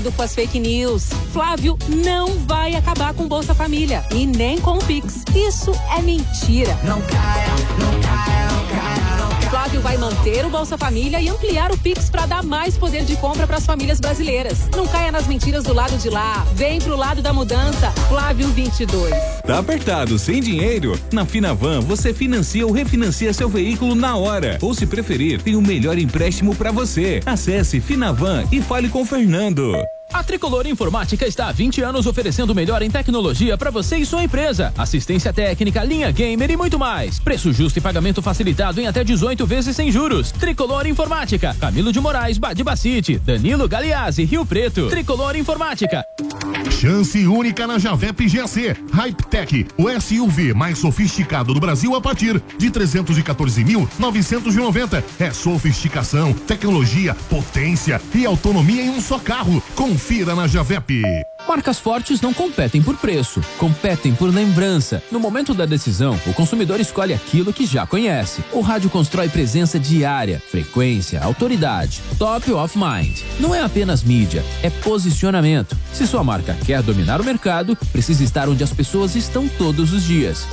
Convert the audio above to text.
Com as fake news. Flávio não vai acabar com Bolsa Família e nem com o Pix. Isso é mentira. Não caia, não caia, não caia, não caia. Flávio vai manter o Bolsa Família e ampliar o Pix para dar mais poder de compra para as famílias brasileiras. Não caia nas mentiras do lado de lá. Vem pro lado da mudança. Flávio 22. Tá apertado, sem dinheiro? Na Finavan você financia ou refinancia seu veículo na hora. Ou se preferir, tem o melhor empréstimo para você. Acesse Finavan e fale com o Fernando. A Tricolor Informática está há 20 anos oferecendo o melhor em tecnologia para você e sua empresa. Assistência técnica, linha gamer e muito mais. Preço justo e pagamento facilitado em até 18 vezes sem juros. Tricolor Informática. Camilo de Moraes, Badibacite, Danilo Galeazzi, Rio Preto. Tricolor Informática. Chance única na Javep GAC. Hypetech, o SUV mais sofisticado do Brasil a partir de 314.990. É sofisticação, tecnologia, potência e autonomia em um só carro. Confira na Javep. Marcas fortes não competem por preço, competem por lembrança. No momento da decisão, o consumidor escolhe aquilo que já conhece. O rádio constrói presença diária, frequência, autoridade, top of mind. Não é apenas mídia, é posicionamento. Se sua marca quer dominar o mercado, precisa estar onde as pessoas estão todos os dias.